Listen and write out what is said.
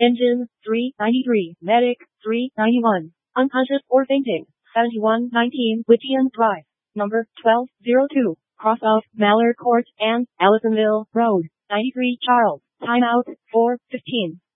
Engine, 393. Medic, 391. Unconscious or fainting, 7119 Whittian Drive. Number 1202. Cross of Mallard Court and Allisonville Road, 93 Charles. Timeout, 4:15.